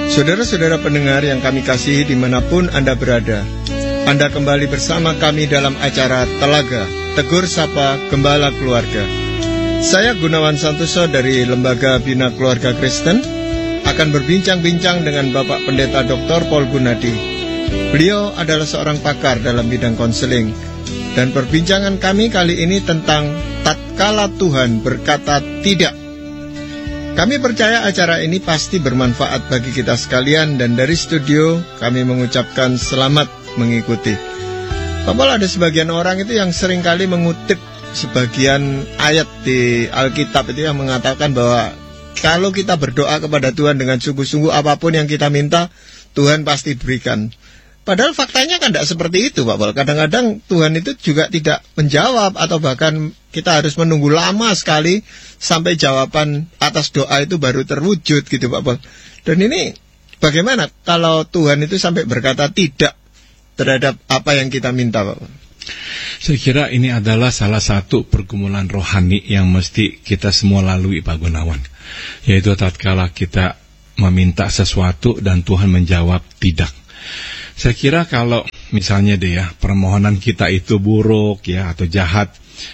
Saudara-saudara pendengar yang kami kasihi dimanapun Anda berada, Anda kembali bersama kami dalam acara Telaga, Tegur Sapa Gembala Keluarga. Saya Gunawan Santoso dari Lembaga Bina Keluarga Kristen akan berbincang-bincang dengan Bapak Pendeta Dr. Paul Gunadi. Beliau adalah seorang pakar dalam bidang konseling, dan perbincangan kami kali ini tentang tatkala Tuhan berkata tidak. Kami percaya acara ini pasti bermanfaat bagi kita sekalian, dan dari studio kami mengucapkan selamat mengikuti. Bapak, ada sebagian orang itu yang seringkali mengutip sebagian ayat di Alkitab itu yang mengatakan bahwa kalau kita berdoa kepada Tuhan dengan sungguh-sungguh, apapun yang kita minta Tuhan pasti berikan. Padahal faktanya kan tidak seperti itu, Pak Paul. Kadang-kadang Tuhan itu juga tidak menjawab, atau bahkan kita harus menunggu lama sekali sampai jawaban atas doa itu baru terwujud gitu, Pak Paul. Dan ini bagaimana kalau Tuhan itu sampai berkata tidak terhadap apa yang kita minta, Pak Paul? Saya kira ini adalah salah satu pergumulan rohani yang mesti kita semua lalui, Pak Gunawan. Yaitu tatkala kita meminta sesuatu dan Tuhan menjawab tidak. Saya kira kalau misalnya permohonan kita itu buruk atau jahat,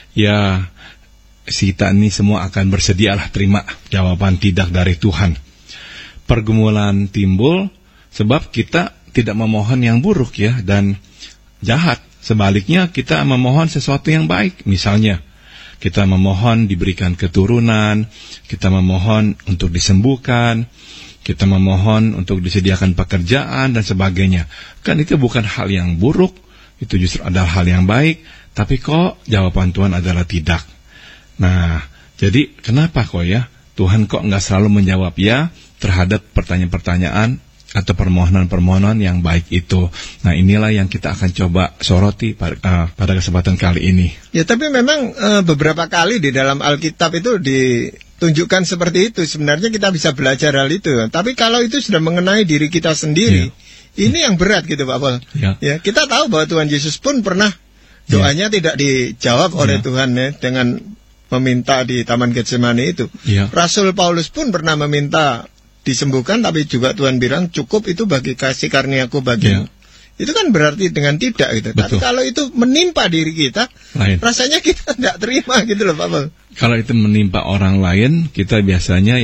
kita ini semua akan bersedialah terima jawaban tidak dari Tuhan. Pergumulan timbul sebab kita tidak memohon yang buruk dan jahat. Sebaliknya kita memohon sesuatu yang baik. Misalnya kita memohon diberikan keturunan, kita memohon untuk disembuhkan, kita memohon untuk disediakan pekerjaan dan sebagainya. Kan itu bukan hal yang buruk, itu justru adalah hal yang baik. Tapi kok jawaban Tuhan adalah tidak. Nah, jadi kenapa Tuhan kok nggak selalu menjawab ya terhadap pertanyaan-pertanyaan atau permohonan-permohonan yang baik itu. Nah, inilah yang kita akan coba soroti pada kesempatan kali ini. Ya, tapi memang beberapa kali di dalam Alkitab itu ditunjukkan seperti itu. Sebenarnya kita bisa belajar hal itu. Tapi kalau itu sudah mengenai diri kita sendiri, ini yang berat gitu, Pak Paul. Ya, kita tahu bahwa Tuhan Yesus pun pernah doanya tidak dijawab oleh Tuhan dengan meminta di Taman Getsemani itu. Rasul Paulus pun pernah meminta disembuhkan, tapi juga Tuhan bilang cukup itu bagi kasih karuniaku bagimu. Itu kan berarti dengan tidak gitu. Betul. Tapi kalau itu menimpa diri kita, rasanya kita tidak terima gitu loh, Pak Paul. Kalau itu menimpa orang lain, kita biasanya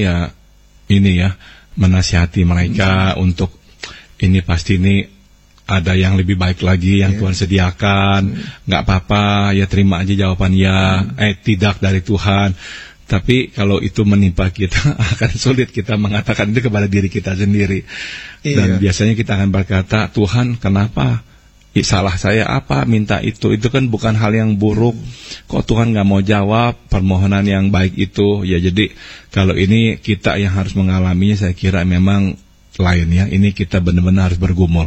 menasihati mereka untuk ini pasti ini ada yang lebih baik lagi yang Tuhan sediakan. Nggak apa-apa, terima aja jawaban tidak dari Tuhan. Tapi kalau itu menimpa kita, akan sulit kita mengatakan itu kepada diri kita sendiri. Dan biasanya kita akan berkata, Tuhan kenapa? Salah saya apa minta itu? Itu kan bukan hal yang buruk. Kok Tuhan nggak mau jawab permohonan yang baik itu? Ya, jadi kalau ini kita yang harus mengalaminya, saya kira memang lain Ini kita benar-benar harus bergumul.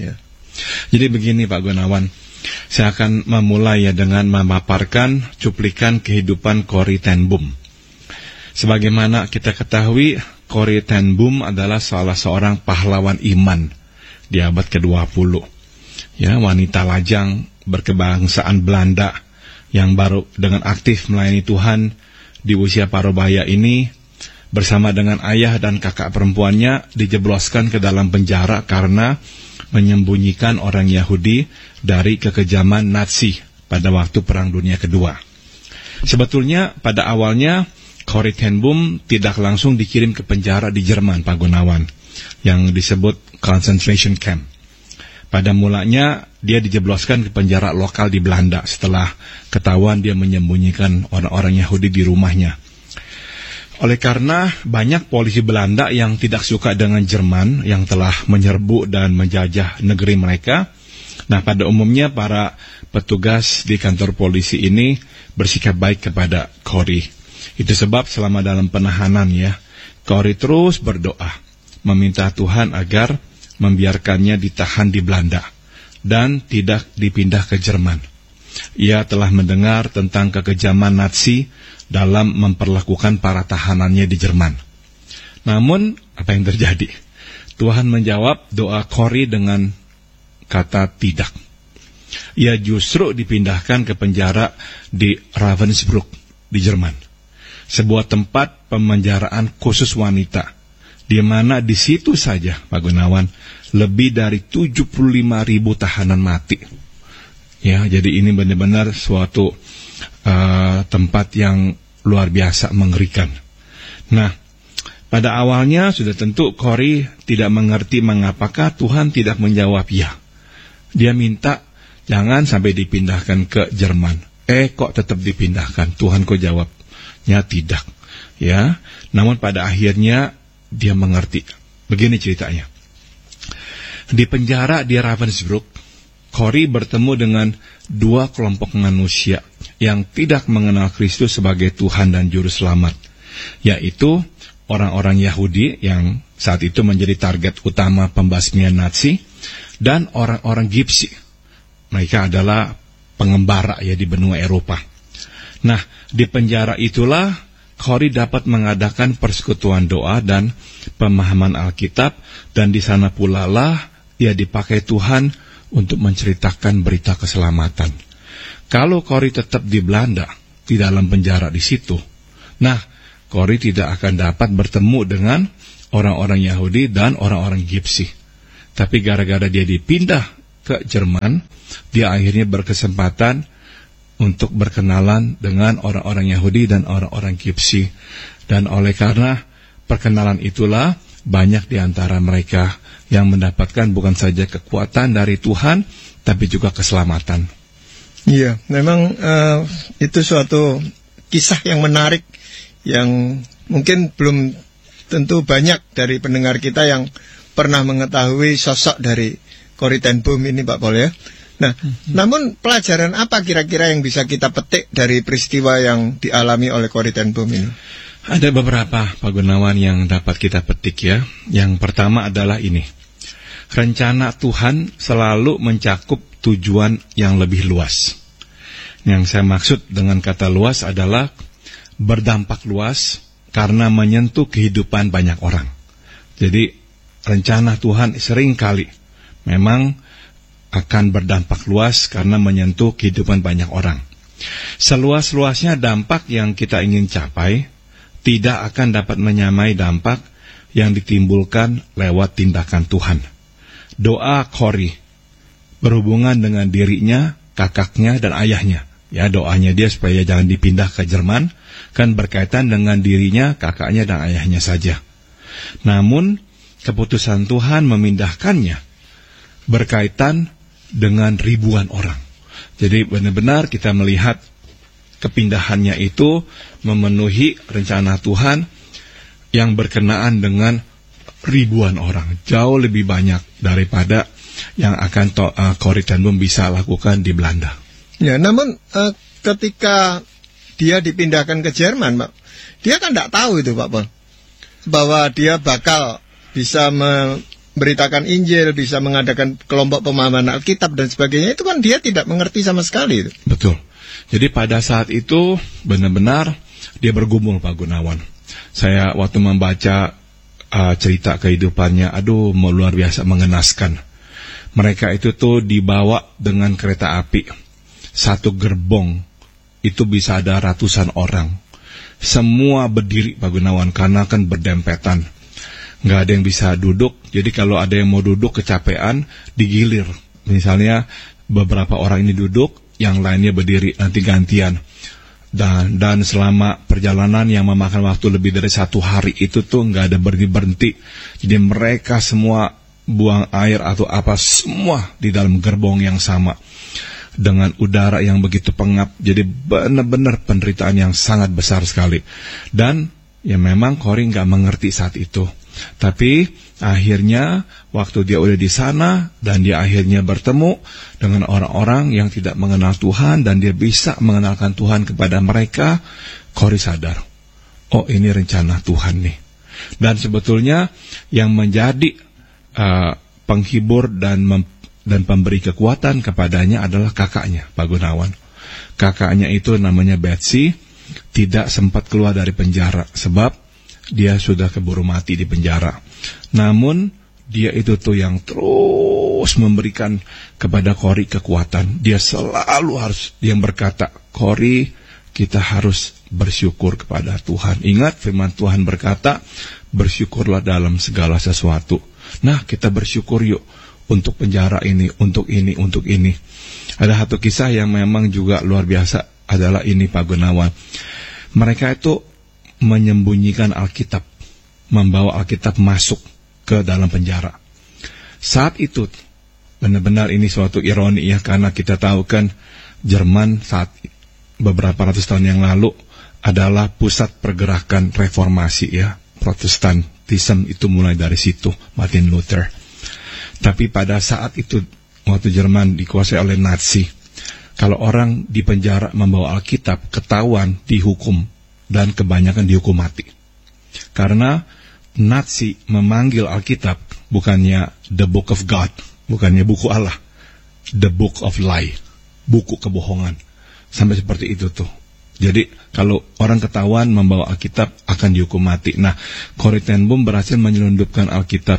Jadi begini, Pak Gunawan. Saya akan memulai dengan memaparkan cuplikan kehidupan Corrie ten Boom. Sebagaimana kita ketahui, Corrie ten Boom adalah salah seorang pahlawan iman di abad ke-20. Wanita lajang berkebangsaan Belanda yang baru dengan aktif melayani Tuhan di usia parubaya ini, bersama dengan ayah dan kakak perempuannya dijebloskan ke dalam penjara karena menyembunyikan orang Yahudi dari kekejaman Nazi pada waktu Perang Dunia Kedua. Sebetulnya pada awalnya Corrie ten Boom tidak langsung dikirim ke penjara di Jerman, Pak Gunawan, yang disebut concentration camp. Pada mulanya dia dijebloskan ke penjara lokal di Belanda setelah ketahuan dia menyembunyikan orang-orang Yahudi di rumahnya. Oleh karena banyak polisi Belanda yang tidak suka dengan Jerman yang telah menyerbu dan menjajah negeri mereka. Nah, pada umumnya para petugas di kantor polisi ini bersikap baik kepada Corrie. Itu sebab selama dalam penahanan Corrie terus berdoa, meminta Tuhan agar membiarkannya ditahan di Belanda dan tidak dipindah ke Jerman. Ia telah mendengar tentang kekejaman Nazi dalam memperlakukan para tahanannya di Jerman. Namun, apa yang terjadi? Tuhan menjawab doa Corrie dengan kata tidak. Ia justru dipindahkan ke penjara di Ravensbrück di Jerman, sebuah tempat pemenjaraan khusus wanita di mana di situ saja, Pak Gunawan, lebih dari 75.000 tahanan mati. Ya, jadi ini benar-benar suatu tempat yang luar biasa mengerikan. Nah, pada awalnya sudah tentu Kori tidak mengerti mengapakah Tuhan tidak menjawab ya. Dia minta jangan sampai dipindahkan ke Jerman. Kok tetap dipindahkan? Tuhan kok jawabnya tidak. Ya, namun pada akhirnya dia mengerti. Begini ceritanya. Di penjara di Ravensbrück, Kori bertemu dengan dua kelompok manusia yang tidak mengenal Kristus sebagai Tuhan dan Juru Selamat, yaitu orang-orang Yahudi yang saat itu menjadi target utama pembasmian Nazi, dan orang-orang Gipsi. Mereka adalah pengembara ya di benua Eropa. Nah, di penjara itulah Kori dapat mengadakan persekutuan doa dan pemahaman Alkitab, dan di sana pula lah ia dipakai Tuhan untuk menceritakan berita keselamatan. Kalau Kori tetap di Belanda, di dalam penjara di situ, nah, Kori tidak akan dapat bertemu dengan orang-orang Yahudi dan orang-orang Gipsi. Tapi gara-gara dia dipindah ke Jerman, dia akhirnya berkesempatan untuk berkenalan dengan orang-orang Yahudi dan orang-orang Gipsi. Dan oleh karena perkenalan itulah, banyak di antara mereka yang mendapatkan bukan saja kekuatan dari Tuhan, tapi juga keselamatan. Iya, memang itu suatu kisah yang menarik, yang mungkin belum tentu banyak dari pendengar kita yang pernah mengetahui sosok dari Corrie ten Boom ini, Pak Paul ya. Nah, namun pelajaran apa kira-kira yang bisa kita petik dari peristiwa yang dialami oleh Corrie ten Boom ini? Ada beberapa, Pak Gunawan, yang dapat kita petik ya. Yang pertama adalah ini. Rencana Tuhan selalu mencakup tujuan yang lebih luas. Yang saya maksud dengan kata luas adalah berdampak luas karena menyentuh kehidupan banyak orang. Jadi rencana Tuhan seringkali memang akan berdampak luas karena menyentuh kehidupan banyak orang. Seluas-luasnya dampak yang kita ingin capai tidak akan dapat menyamai dampak yang ditimbulkan lewat tindakan Tuhan. Doa Kori berhubungan dengan dirinya, kakaknya, dan ayahnya. Ya, doanya dia supaya jangan dipindah ke Jerman, kan berkaitan dengan dirinya, kakaknya, dan ayahnya saja. Namun, keputusan Tuhan memindahkannya berkaitan dengan ribuan orang. Jadi benar-benar kita melihat kepindahannya itu memenuhi rencana Tuhan yang berkenaan dengan ribuan orang, jauh lebih banyak daripada yang akan Corrie ten Boom bisa lakukan di Belanda. Ya, namun ketika dia dipindahkan ke Jerman, Pak, dia kan tidak tahu itu, Pak Paul, bahwa dia bakal bisa memberitakan Injil, bisa mengadakan kelompok pemahaman Alkitab dan sebagainya. Itu kan dia tidak mengerti sama sekali itu. Betul. Jadi pada saat itu benar-benar dia bergumul, Pak Gunawan. Saya waktu membaca cerita kehidupannya, luar biasa mengenaskan. Mereka itu tuh dibawa dengan kereta api. Satu gerbong itu bisa ada ratusan orang. Semua berdiri, Pak Gunawan, karena kan berdempetan. Nggak ada yang bisa duduk. Jadi kalau ada yang mau duduk kecapean, digilir. Misalnya beberapa orang ini duduk, yang lainnya berdiri, nanti gantian. Dan selama perjalanan yang memakan waktu lebih dari 1 hari itu tuh nggak ada berhenti-berhenti. Jadi mereka semua buang air atau apa semua di dalam gerbong yang sama, dengan udara yang begitu pengap. Jadi benar-benar penderitaan yang sangat besar sekali. Dan ya memang Corrie nggak mengerti saat itu. Tapi akhirnya waktu dia udah di sana dan dia akhirnya bertemu dengan orang-orang yang tidak mengenal Tuhan dan dia bisa mengenalkan Tuhan kepada mereka, Corrie sadar, oh ini rencana Tuhan nih. Dan sebetulnya yang menjadi penghibur dan pemberi kekuatan kepadanya adalah kakaknya, Pak Gunawan. Kakaknya itu namanya Betsy, tidak sempat keluar dari penjara sebab dia sudah keburu mati di penjara. Namun dia itu tuh yang terus memberikan kepada Corrie kekuatan. Dia selalu harus yang berkata, Corrie, kita harus bersyukur kepada Tuhan. Ingat firman Tuhan berkata, bersyukurlah dalam segala sesuatu. Nah, kita bersyukur yuk untuk penjara ini, untuk ini, untuk ini. Ada satu kisah yang memang juga luar biasa adalah ini, Pak Gunawan. Mereka itu menyembunyikan Alkitab, membawa Alkitab masuk ke dalam penjara. Saat itu, benar-benar ini suatu ironi ya, karena kita tahu kan Jerman saat beberapa ratus tahun yang lalu adalah pusat pergerakan reformasi ya, Protestantisme itu mulai dari situ, Martin Luther. Tapi pada saat itu, waktu Jerman dikuasai oleh Nazi, kalau orang di penjara membawa Alkitab, ketahuan, dihukum, dan kebanyakan dihukum mati. Karena Nazi memanggil Alkitab bukannya the book of God, bukannya buku Allah, the book of lie, buku kebohongan. Sampai seperti itu tuh. Jadi kalau orang ketahuan membawa Alkitab akan dihukum mati. Nah, Corrie ten Boom berhasil menyelundupkan Alkitab.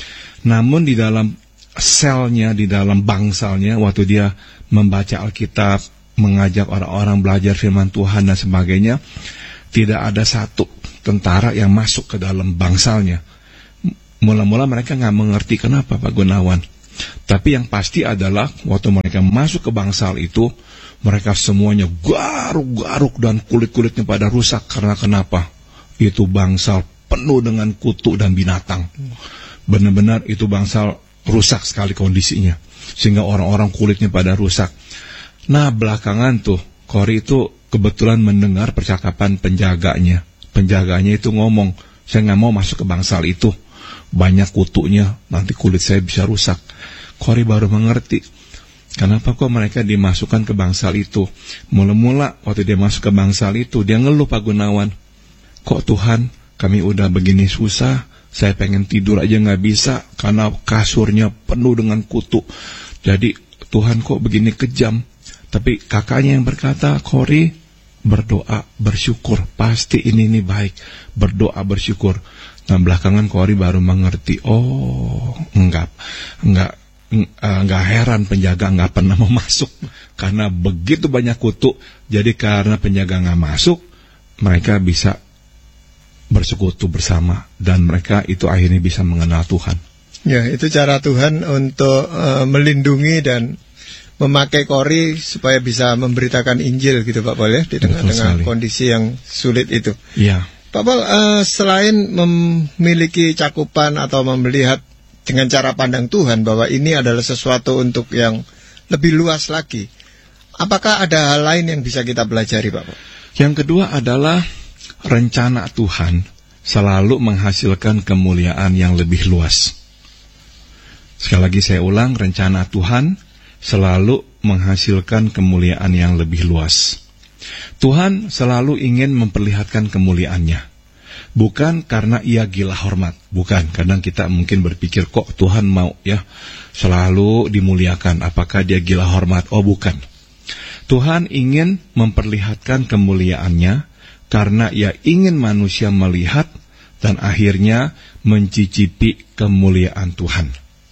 Namun di dalam selnya, di dalam bangsalnya, waktu dia membaca Alkitab, mengajak orang-orang belajar firman Tuhan dan sebagainya, tidak ada satu tentara yang masuk ke dalam bangsalnya. Mula-mula mereka nggak mengerti kenapa, Pak Gunawan. Tapi yang pasti adalah waktu mereka masuk ke bangsal itu, mereka semuanya garuk-garuk dan kulit-kulitnya pada rusak. Karena kenapa? Itu bangsal penuh dengan kutu dan binatang. Benar-benar itu bangsal rusak sekali kondisinya, sehingga orang-orang kulitnya pada rusak. Nah, belakangan tuh Corrie itu kebetulan mendengar percakapan penjaganya. Penjaganya itu ngomong, saya nggak mau masuk ke bangsal itu, banyak kutunya, nanti kulit saya bisa rusak. Corrie baru mengerti kenapa kok mereka dimasukkan ke bangsal itu. Mula-mula waktu dia masuk ke bangsal itu, dia ngeluh, Pak Gunawan, kok Tuhan kami udah begini susah, saya pengen tidur aja nggak bisa karena kasurnya penuh dengan kutu. Jadi Tuhan kok begini kejam. Tapi kakaknya yang berkata, Corrie, berdoa, bersyukur, pasti ini baik. Berdoa, bersyukur. Nah, belakangan Corrie baru mengerti, oh enggak heran penjaga nggak pernah mau masuk karena begitu banyak kutu. Jadi karena penjaga nggak masuk, mereka bisa bersekutu bersama dan mereka itu akhirnya bisa mengenal Tuhan. Ya, itu cara Tuhan untuk melindungi dan memakai Corrie supaya bisa memberitakan Injil gitu, Pak Paul ya, di tengah-tengah kondisi yang sulit itu. Iya. Pak Paul, selain memiliki cakupan atau melihat dengan cara pandang Tuhan bahwa ini adalah sesuatu untuk yang lebih luas lagi, apakah ada hal lain yang bisa kita pelajari, Pak Paul? Yang kedua adalah rencana Tuhan selalu menghasilkan kemuliaan yang lebih luas. Sekali lagi saya ulang, rencana Tuhan selalu menghasilkan kemuliaan yang lebih luas. Tuhan selalu ingin memperlihatkan kemuliaannya. Bukan karena ia gila hormat, bukan. Kadang kita mungkin berpikir, kok Tuhan mau ya selalu dimuliakan, apakah dia gila hormat? Oh bukan. Tuhan ingin memperlihatkan kemuliaannya karena ia ingin manusia melihat dan akhirnya mencicipi kemuliaan Tuhan.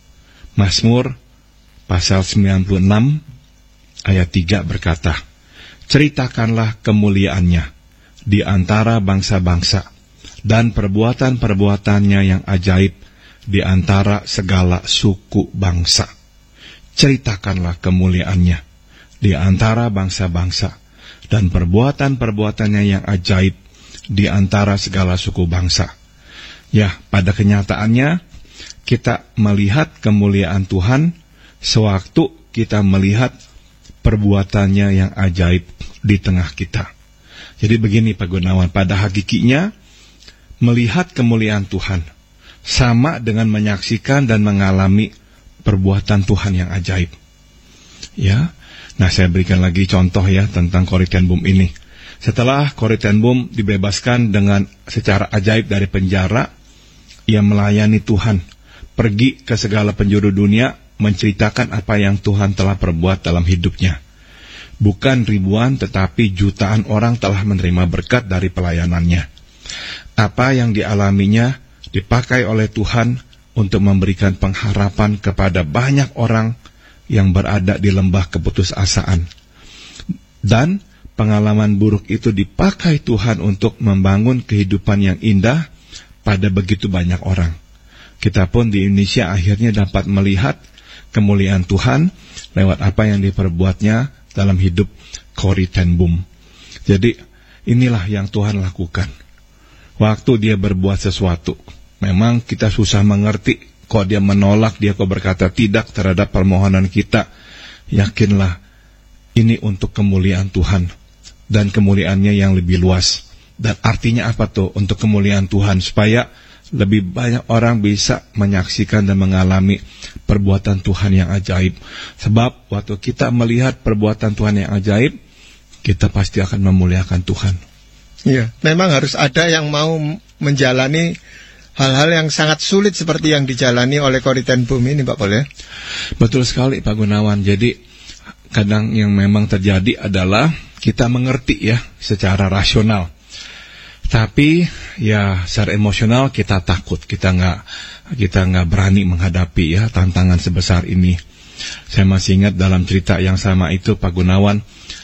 Mazmur pasal 96 ayat 3 berkata, ceritakanlah kemuliaannya di antara bangsa-bangsa dan perbuatan-perbuatannya yang ajaib di antara segala suku bangsa. Ceritakanlah kemuliaannya di antara bangsa-bangsa dan perbuatan-perbuatannya yang ajaib di antara segala suku bangsa. Ya, pada kenyataannya kita melihat kemuliaan Tuhan sewaktu kita melihat perbuatannya yang ajaib di tengah kita. Jadi begini Pak Gunawan, pada hakikinya melihat kemuliaan Tuhan sama dengan menyaksikan dan mengalami perbuatan Tuhan yang ajaib. Ya, nah saya berikan lagi contoh ya tentang Corrie ten Boom ini. Setelah Corrie ten Boom dibebaskan dengan secara ajaib dari penjara, ia melayani Tuhan, pergi ke segala penjuru dunia, menceritakan apa yang Tuhan telah perbuat dalam hidupnya. Bukan ribuan tetapi jutaan orang telah menerima berkat dari pelayanannya. Apa yang dialaminya dipakai oleh Tuhan untuk memberikan pengharapan kepada banyak orang yang berada di lembah keputusasaan. Dan pengalaman buruk itu dipakai Tuhan untuk membangun kehidupan yang indah pada begitu banyak orang. Kita pun di Indonesia akhirnya dapat melihat kemuliaan Tuhan lewat apa yang diperbuatnya dalam hidup Corrie ten Boom. Jadi inilah yang Tuhan lakukan. Waktu dia berbuat sesuatu, memang kita susah mengerti. Kok dia menolak, dia kok berkata tidak terhadap permohonan kita. Yakinlah, ini untuk kemuliaan Tuhan. Dan kemuliaannya yang lebih luas. Dan artinya apa tuh? Untuk kemuliaan Tuhan, supaya lebih banyak orang bisa menyaksikan dan mengalami perbuatan Tuhan yang ajaib. Sebab waktu kita melihat perbuatan Tuhan yang ajaib, kita pasti akan memuliakan Tuhan. Iya, memang harus ada yang mau menjalani hal-hal yang sangat sulit seperti yang dijalani oleh Corrie ten Boom ini, Pak Paul, ya? Betul sekali, Pak Gunawan. Jadi kadang yang memang terjadi adalah kita mengerti ya secara rasional. Tapi ya secara emosional kita takut, kita nggak berani menghadapi ya tantangan sebesar ini. Saya masih ingat dalam cerita yang sama itu, Pak Gunawan,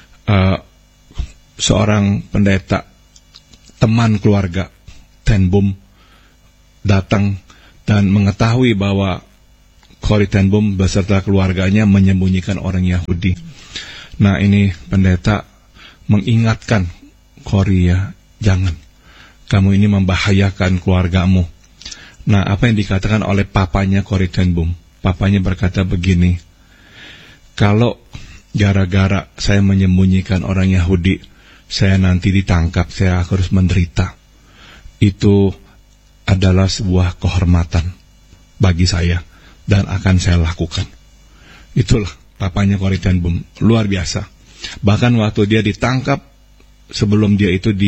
seorang pendeta teman keluarga ten Boom datang dan mengetahui bahwa Corrie ten Boom beserta keluarganya menyembunyikan orang Yahudi. Nah, ini pendeta mengingatkan Corrie, ya, jangan. Kamu ini membahayakan keluargamu. Nah, apa yang dikatakan oleh papanya Corrie ten Boom? Papanya berkata begini, kalau gara-gara saya menyembunyikan orang Yahudi, saya nanti ditangkap, saya harus menderita. Itu adalah sebuah kehormatan bagi saya dan akan saya lakukan. Itulah papanya Corrie ten Boom, luar biasa. Bahkan waktu dia ditangkap, sebelum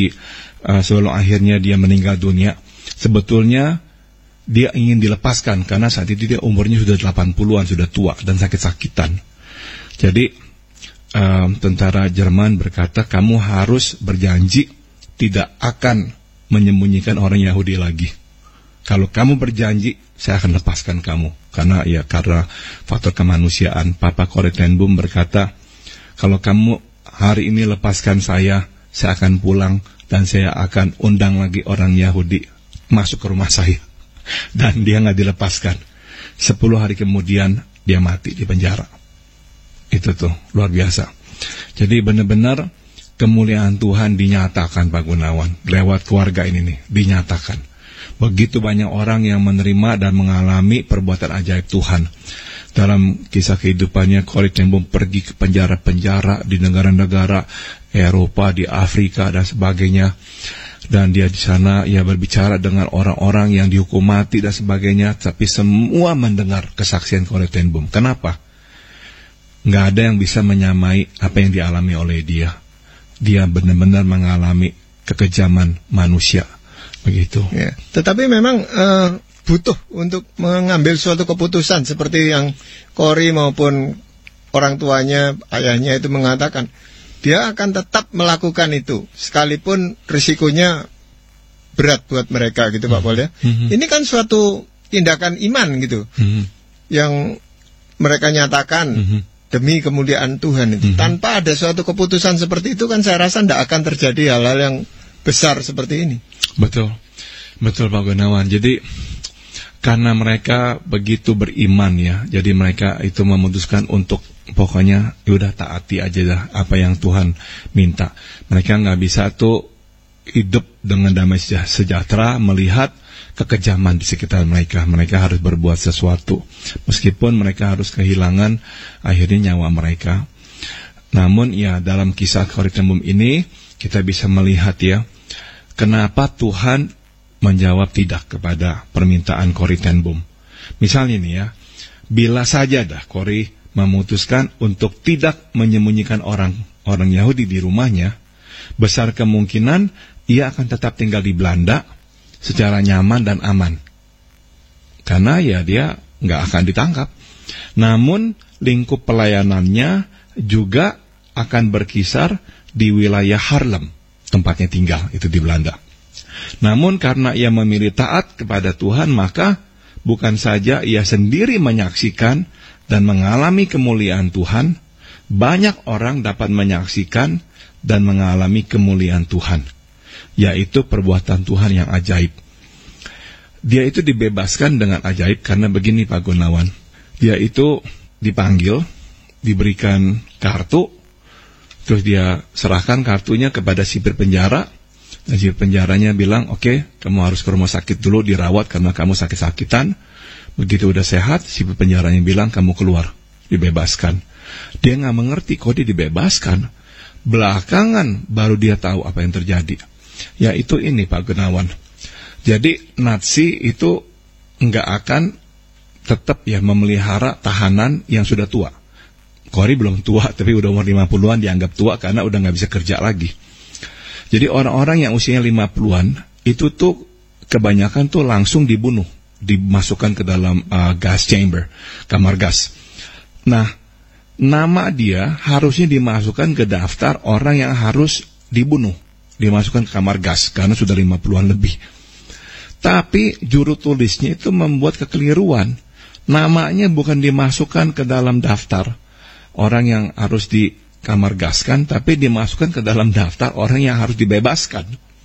akhirnya dia meninggal dunia, sebetulnya dia ingin dilepaskan karena saat itu dia umurnya sudah 80-an, sudah tua dan sakit-sakitan. Jadi tentara Jerman berkata, kamu harus berjanji tidak akan menyembunyikan orang Yahudi lagi. Kalau kamu berjanji, saya akan lepaskan kamu. Karena faktor kemanusiaan. Papa Corrie ten Boom berkata, kalau kamu hari ini lepaskan saya akan pulang dan saya akan undang lagi orang Yahudi masuk ke rumah saya. Dan dia nggak dilepaskan. 10 hari kemudian dia mati di penjara. Itu tuh luar biasa. Jadi benar-benar kemuliaan Tuhan dinyatakan, Pak Gunawan, lewat keluarga ini nih, dinyatakan. Begitu banyak orang yang menerima dan mengalami perbuatan ajaib Tuhan. Dalam kisah kehidupannya, Corrie ten Boom pergi ke penjara-penjara di negara-negara Eropa, di Afrika dan sebagainya. Dan dia di sana berbicara dengan orang-orang yang dihukum mati dan sebagainya. Tapi semua mendengar kesaksian Corrie ten Boom. Kenapa? Nggak ada yang bisa menyamai apa yang dialami oleh dia. Dia benar-benar mengalami kekejaman manusia. Begitu. Ya. Tetapi memang butuh untuk mengambil suatu keputusan seperti yang Corrie maupun orang tuanya, ayahnya itu mengatakan, dia akan tetap melakukan itu sekalipun risikonya berat buat mereka gitu, Pak Paul, ya. Ini kan suatu tindakan iman gitu, yang mereka nyatakan demi kemuliaan Tuhan itu. Tanpa ada suatu keputusan seperti itu kan saya rasa tidak akan terjadi hal-hal yang besar seperti ini. Betul Pak Gunawan. Jadi karena mereka begitu beriman ya, jadi mereka itu memutuskan untuk pokoknya udah taati aja dah apa yang Tuhan minta. Mereka nggak bisa tuh hidup dengan damai sejahtera melihat kekejaman di sekitar mereka. Mereka harus berbuat sesuatu, meskipun mereka harus kehilangan akhirnya nyawa mereka. Namun ya dalam kisah Corrie ten Boom ini kita bisa melihat ya, kenapa Tuhan menjawab tidak kepada permintaan Corrie ten Boom. Misalnya nih ya, bila saja dah Corrie memutuskan untuk tidak menyembunyikan orang Yahudi di rumahnya, besar kemungkinan ia akan tetap tinggal di Belanda secara nyaman dan aman. Karena ya dia nggak akan ditangkap. Namun lingkup pelayanannya juga akan berkisar di wilayah Haarlem, tempatnya tinggal itu di Belanda. Namun karena ia memilih taat kepada Tuhan, maka bukan saja ia sendiri menyaksikan dan mengalami kemuliaan Tuhan, banyak orang dapat menyaksikan dan mengalami kemuliaan Tuhan, yaitu perbuatan Tuhan yang ajaib. Dia itu dibebaskan dengan ajaib karena begini Pak Gunawan. Dia itu dipanggil, diberikan kartu, terus dia serahkan kartunya kepada sipir penjara. Dan sipir penjaranya bilang, oke, kamu harus ke rumah sakit dulu dirawat karena kamu sakit-sakitan. Begitu udah sehat, sipir penjaranya bilang kamu keluar, dibebaskan. Dia nggak mengerti kok dia dibebaskan. Belakangan baru dia tahu apa yang terjadi. Yaitu ini Pak Gunawan. Jadi Nazi itu nggak akan tetap ya memelihara tahanan yang sudah tua. Cory belum tua, tapi udah umur 50-an dianggap tua karena udah nggak bisa kerja lagi. Jadi orang-orang yang usianya 50-an itu tuh kebanyakan tuh langsung dibunuh, dimasukkan ke dalam gas chamber, kamar gas. Nah, nama dia harusnya dimasukkan ke daftar orang yang harus dibunuh, dimasukkan ke kamar gas karena sudah 50-an lebih. Tapi juru tulisnya itu membuat kekeliruan. Namanya bukan dimasukkan ke dalam daftar orang yang harus di kamar gaskan, tapi dimasukkan ke dalam daftar orang yang harus dibebaskan.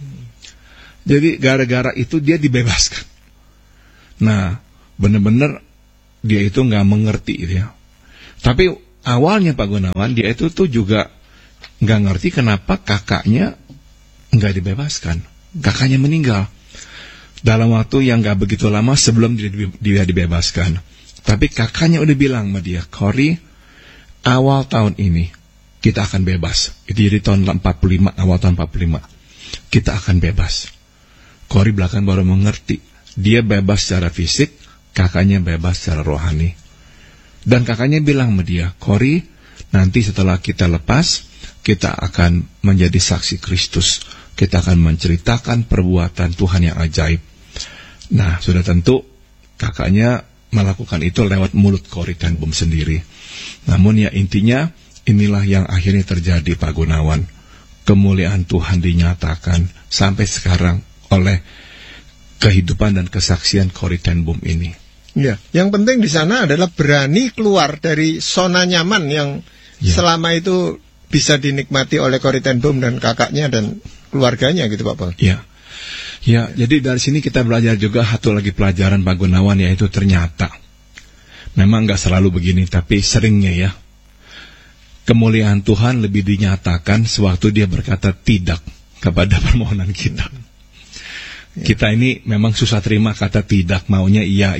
Jadi gara-gara itu dia dibebaskan. Nah, benar-benar dia itu nggak mengerti ya. Tapi awalnya Pak Gunawan, dia itu tuh juga nggak ngerti kenapa kakaknya nggak dibebaskan. Kakaknya meninggal dalam waktu yang nggak begitu lama sebelum dia dibebaskan. Tapi kakaknya udah bilang sama dia, Cory, awal tahun ini kita akan bebas. Itu jadi tahun 45, awal tahun 45. Kita akan bebas. Cory belakang baru mengerti. Dia bebas secara fisik, kakaknya bebas secara rohani. Dan kakaknya bilang sama dia, Cory, nanti setelah kita lepas, kita akan menjadi saksi Kristus. Kita akan menceritakan perbuatan Tuhan yang ajaib. Nah, sudah tentu kakaknya melakukan itu lewat mulut Cory ten Boom sendiri. Namun ya intinya, inilah yang akhirnya terjadi Pak Gunawan. Kemuliaan Tuhan dinyatakan sampai sekarang oleh kehidupan dan kesaksian Cory ten Boom ini. Ya, yang penting di sana adalah berani keluar dari zona nyaman yang selama itu bisa dinikmati oleh Cory ten Boom dan kakaknya dan keluarganya gitu Pak Paul. Ya. Ya, jadi dari sini kita belajar juga satu lagi pelajaran Pak Gunawan, yaitu ternyata memang nggak selalu begini, tapi seringnya ya kemuliaan Tuhan lebih dinyatakan sewaktu dia berkata tidak kepada permohonan kita. Kita ini memang susah terima kata tidak, maunya iya.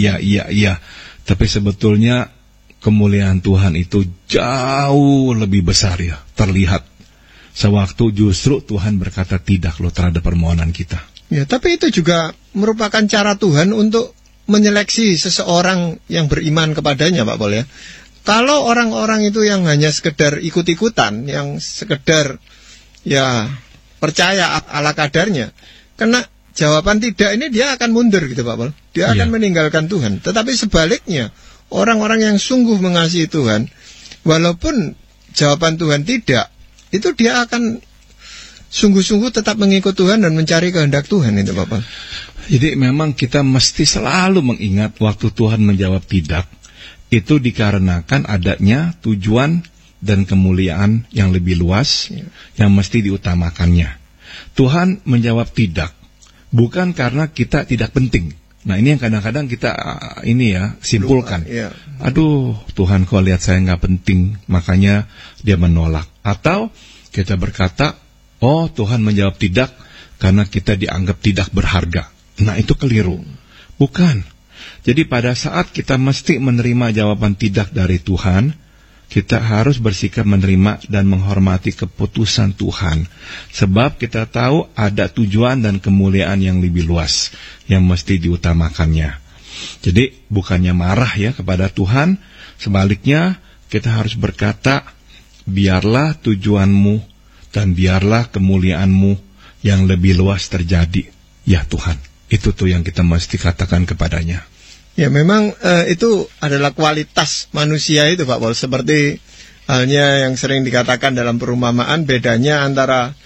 Tapi sebetulnya kemuliaan Tuhan itu jauh lebih besar ya, terlihat sewaktu justru Tuhan berkata tidak loh terhadap permohonan kita. Ya, tapi itu juga merupakan cara Tuhan untuk menyeleksi seseorang yang beriman kepadanya Pak Paul ya. Kalau orang-orang itu yang hanya sekedar ikut-ikutan, yang sekedar ya percaya ala kadarnya, kena jawaban tidak ini dia akan mundur gitu Pak Paul. Dia akan meninggalkan Tuhan. Tetapi sebaliknya, orang-orang yang sungguh mengasihi Tuhan, walaupun jawaban Tuhan tidak, itu dia akan sungguh-sungguh tetap mengikut Tuhan dan mencari kehendak Tuhan itu Bapak. Jadi memang kita mesti selalu mengingat waktu Tuhan menjawab tidak, itu dikarenakan adanya tujuan dan kemuliaan yang lebih luas yang mesti diutamakannya. Tuhan menjawab tidak bukan karena kita tidak penting. Nah ini yang kadang-kadang kita simpulkan. Aduh Tuhan kok lihat saya nggak penting, makanya dia menolak. Atau kita berkata, oh Tuhan menjawab tidak karena kita dianggap tidak berharga. Nah itu keliru. Bukan. Jadi pada saat kita mesti menerima jawaban tidak dari Tuhan, kita harus bersikap menerima dan menghormati keputusan Tuhan. Sebab kita tahu ada tujuan dan kemuliaan yang lebih luas yang mesti diutamakannya. Jadi bukannya marah ya kepada Tuhan, sebaliknya kita harus berkata, biarlah tujuanmu dan biarlah kemuliaanmu yang lebih luas terjadi. Ya Tuhan, itu tuh yang kita mesti katakan kepadanya. Ya memang itu adalah kualitas manusia itu Pak Paul. Seperti halnya yang sering dikatakan dalam perumpamaan, bedanya antara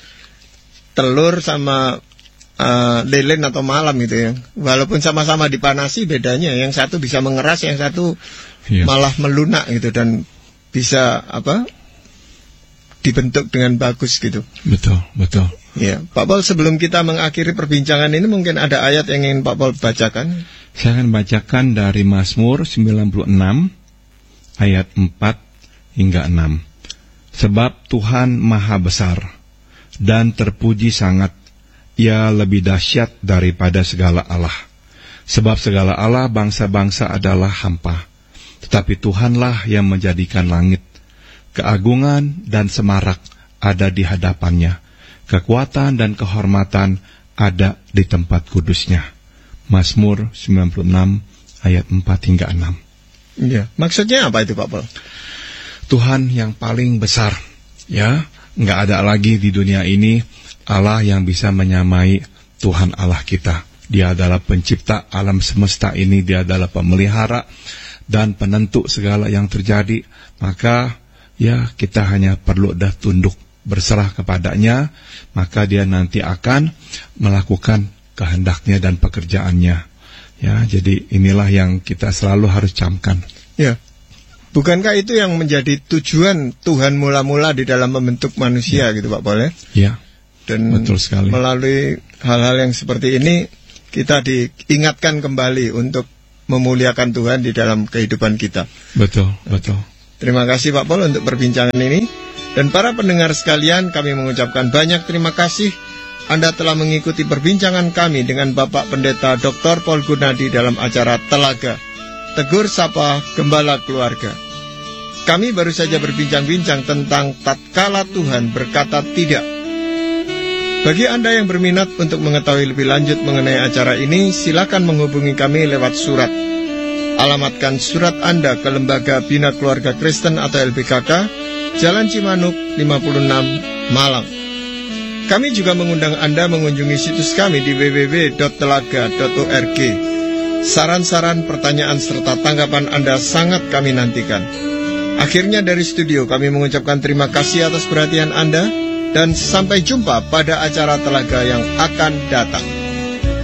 telur sama lilin atau malam gitu ya. Walaupun sama-sama dipanasi, bedanya yang satu bisa mengeras, yang satu malah melunak gitu dan bisa dibentuk dengan bagus gitu. Betul. Ya, Pak Paul, sebelum kita mengakhiri perbincangan ini, mungkin ada ayat yang ingin Pak Paul bacakan. Saya akan bacakan dari Mazmur 96 ayat 4 hingga 6. Sebab Tuhan maha besar dan terpuji sangat, Ia lebih dahsyat daripada segala Allah. Sebab segala Allah bangsa-bangsa adalah hampa, tetapi Tuhanlah yang menjadikan langit. Keagungan dan semarak ada di hadapannya, kekuatan dan kehormatan ada di tempat kudusnya. Mazmur 96 ayat 4 hingga 6. Ya, maksudnya apa itu Pak Paul? Tuhan yang paling besar, ya, nggak ada lagi di dunia ini Allah yang bisa menyamai Tuhan Allah kita. Dia adalah pencipta alam semesta ini, Dia adalah pemelihara dan penentu segala yang terjadi. Maka ya kita hanya perlu tunduk berserah kepadanya, maka Dia nanti akan melakukan kehendaknya dan pekerjaannya. Ya, jadi inilah yang kita selalu harus camkan. Ya. Bukankah itu yang menjadi tujuan Tuhan mula-mula di dalam membentuk manusia, gitu Pak Paul, ya? Ya. Dan betul sekali. Melalui hal-hal yang seperti ini kita diingatkan kembali untuk memuliakan Tuhan di dalam kehidupan kita. Betul, betul. Terima kasih Pak Paul untuk perbincangan ini. Dan para pendengar sekalian, kami mengucapkan banyak terima kasih Anda telah mengikuti perbincangan kami dengan Bapak Pendeta Dr. Paul Gunadi dalam acara Telaga, Tegur Sapa Gembala Keluarga. Kami baru saja berbincang-bincang tentang tatkala Tuhan berkata tidak. Bagi Anda yang berminat untuk mengetahui lebih lanjut mengenai acara ini, silakan menghubungi kami lewat surat. Alamatkan surat Anda ke Lembaga Bina Keluarga Kristen atau LBKK, Jalan Cimanuk 56, Malang. Kami juga mengundang Anda mengunjungi situs kami di www.telaga.org. Saran-saran, pertanyaan, serta tanggapan Anda sangat kami nantikan. Akhirnya dari studio kami mengucapkan terima kasih atas perhatian Anda, dan sampai jumpa pada acara Telaga yang akan datang.